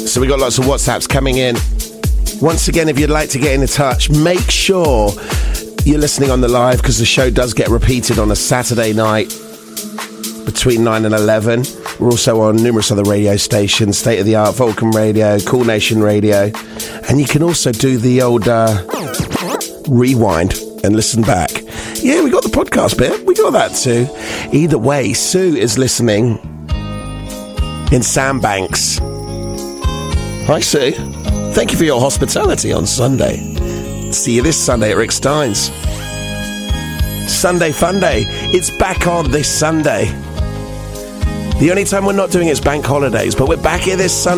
So we got lots of WhatsApps coming in. Once again, if you'd like to get in touch, make sure you're listening on the live, because the show does get repeated on a Saturday night between 9 and 11. We're also on numerous other radio stations, State of the Art, Vulcan Radio, Cool Nation Radio. And you can also do the old rewind and listen back. Yeah, we got the podcast bit. We got that too. Either way, Sue is listening in Sandbanks. Hi, Sue. Thank you for your hospitality on Sunday. See you this Sunday at Rick Stein's. Sunday Fun Day. It's back on this Sunday. The only time we're not doing it is bank holidays, but we're back here this Sunday.